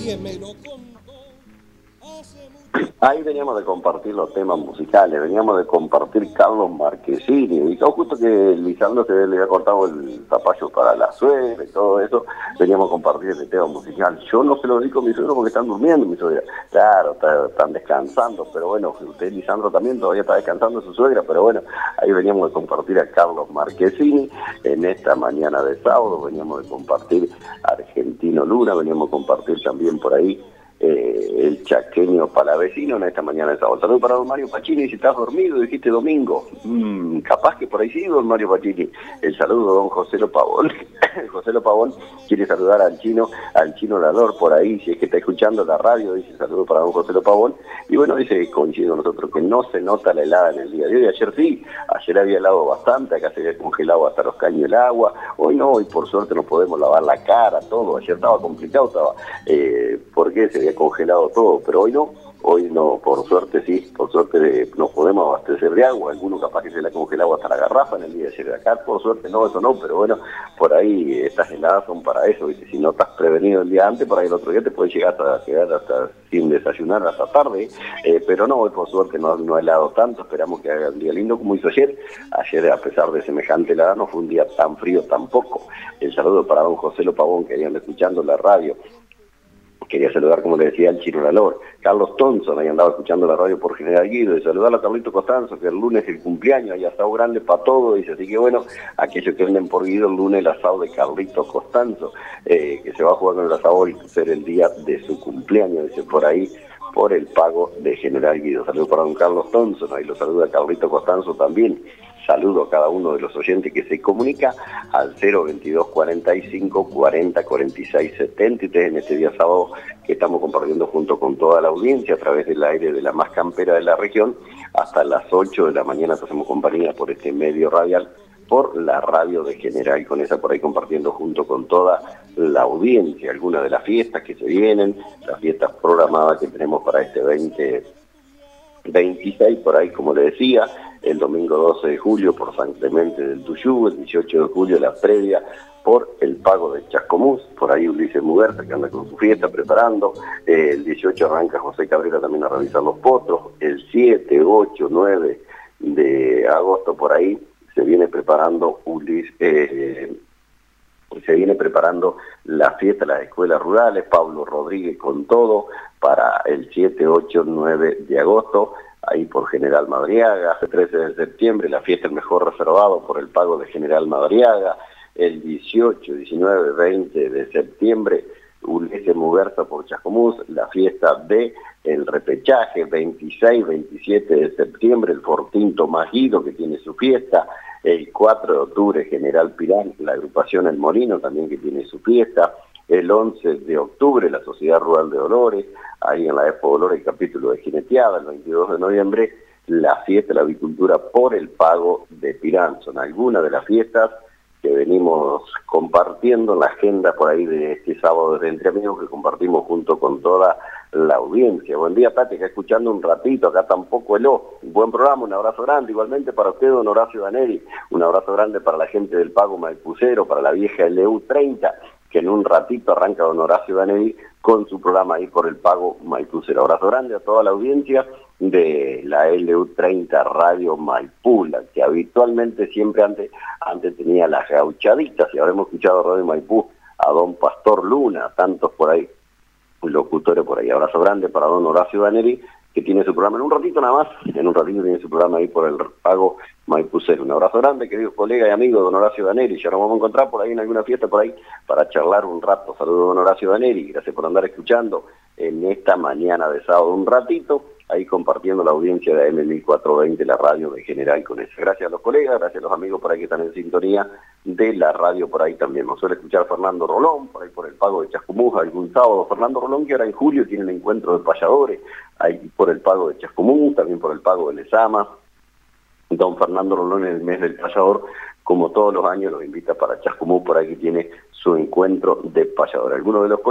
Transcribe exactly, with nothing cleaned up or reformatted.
Ahí veníamos de compartir los temas musicales, veníamos de compartir Carlos Marchesini, y todo justo que Lisandro se le había cortado el zapallo para la suegra y todo eso, veníamos a compartir el tema musical. Yo no se lo dedico a mi suegro porque están durmiendo, mi suegra. Claro, está, están descansando, pero bueno, usted, Lisandro, también todavía está descansando su suegra, pero bueno, ahí veníamos de compartir a Carlos Marchesini en esta mañana de sábado, veníamos de compartir a Argentino Luna, veníamos a compartir también por ahí Eh, el chaqueño palavecino en esta mañana de sábado. Saludos para don Mario Pacini, si estás dormido, dijiste domingo. Mm, capaz que por ahí sí, don Mario Pacini. El saludo, don José Lo Pavón. José Lo Pavón quiere saludar al chino, al chino Lador por ahí, si es que está escuchando la radio, dice saludo para don José Lo Pavón. Y bueno, dice, coincido nosotros, que no se nota la helada en el día de hoy. Ayer sí, ayer había helado bastante, acá se había congelado hasta los caños el agua. Hoy no, hoy por suerte nos podemos lavar la cara, todo. Ayer estaba complicado, estaba, eh, ¿por qué se había congelado todo? Pero hoy no, hoy no, por suerte sí, por suerte nos podemos abastecer de agua, algunos capaz que se le ha congelado hasta la garrafa en el día de ayer. Acá por suerte no, eso no, pero bueno, por ahí estas heladas son para eso, ¿viste? Si no estás prevenido el día antes, por ahí el otro día te puedes llegar hasta quedar hasta sin desayunar hasta tarde, eh, pero no, hoy por suerte no, no ha helado tanto, esperamos que haga un día lindo como hizo ayer. Ayer, a pesar de semejante helada, no fue un día tan frío tampoco. El saludo para don José Lo Pavón, que habían escuchando la radio. Quería saludar, como le decía, al Chino Lalor. Carlos Thompson, ahí andaba escuchando la radio por General Guido, y saludar a Carlito Costanzo, que el lunes es el cumpleaños, hay asado grande para todo, dice, así que bueno, aquellos que venden por Guido, el lunes el asado de Carlito Costanzo, eh, que se va a jugar con el asado y ser el día de su cumpleaños, dice por ahí, por el pago de General Guido. Saludos para don Carlos Thompson, ahí lo saluda Carlito Costanzo también. Saludo a cada uno de los oyentes que se comunica al cero veintidós cuarenta y cinco cuarenta cuarenta y seis setenta y tres en este día sábado que estamos compartiendo junto con toda la audiencia a través del aire de la más campera de la región. Hasta las ocho de la mañana te hacemos compañía por este medio radial, por la radio de General con esa por ahí compartiendo junto con toda la audiencia algunas de las fiestas que se vienen, las fiestas programadas que tenemos para este veinte veintiséis, por ahí como le decía, el domingo doce de julio por San Clemente del Tuyú, el dieciocho de julio la previa por el pago de Chascomús, por ahí Ulises Muguerza que anda con su fiesta preparando, eh, el dieciocho arranca José Cabrera también a realizar los potros, el siete, ocho, nueve de agosto por ahí se viene preparando Ulises, eh, se viene preparando la fiesta de las escuelas rurales, Pablo Rodríguez con todo, para el siete, ocho, nueve de agosto, ahí por General Madariaga, el trece de septiembre, la fiesta El Mejor Reservado por el pago de General Madariaga, el dieciocho, diecinueve, veinte de septiembre, Ulises Muguerza por Chascomús, la fiesta de el repechaje, veintiséis, veintisiete de septiembre, el Fortín Tomás Guido que tiene su fiesta, el cuatro de octubre General Pirán, la agrupación El Molino también que tiene su fiesta, el once de octubre la Sociedad Rural de Dolores, ahí en la Expo Dolores el capítulo de Jineteada, el veintidós de noviembre la fiesta de la avicultura por el pago de Pirán. Son algunas de las fiestas que venimos compartiendo en la agenda por ahí de este sábado de Entre Amigos que compartimos junto con toda la audiencia. Buen día, Tati, acá escuchando un ratito, acá tampoco heló. Un buen programa, un abrazo grande, igualmente para usted, don Horacio Daneri, un abrazo grande para la gente del Pago Maipucero, para la vieja L U treinta, que en un ratito arranca don Horacio Daneri con su programa ahí por el Pago Maipucero. Abrazo grande a toda la audiencia de la L U treinta Radio Maipú, la que habitualmente siempre antes, antes tenía las gauchaditas, y ahora hemos escuchado Radio Maipú a don Pastor Luna, tantos por ahí, locutores por ahí. Abrazo grande para don Horacio Daneri, que tiene su programa en un ratito nada más, en un ratito tiene su programa ahí por el Pago Maipucero. Un abrazo grande, querido colega y amigo don Horacio Daneri, ya nos vamos a encontrar por ahí en alguna fiesta por ahí para charlar un rato. Saludos don Horacio Daneri, gracias por andar escuchando en esta mañana de sábado un ratito, ahí compartiendo la audiencia de A M mil cuatrocientos veinte, la radio de General con eso. Gracias a los colegas, gracias a los amigos por ahí que están en sintonía de la radio por ahí también. Nos suele escuchar Fernando Rolón, por ahí por el Pago de Chascomús, algún sábado. Fernando Rolón, que ahora en julio tiene el encuentro de payadores, ahí por el Pago de Chascomús, también por el Pago de Lezama. Don Fernando Rolón en el mes del payador, como todos los años, los invita para Chascomús, por ahí que tiene su encuentro de payadores. Algunos de los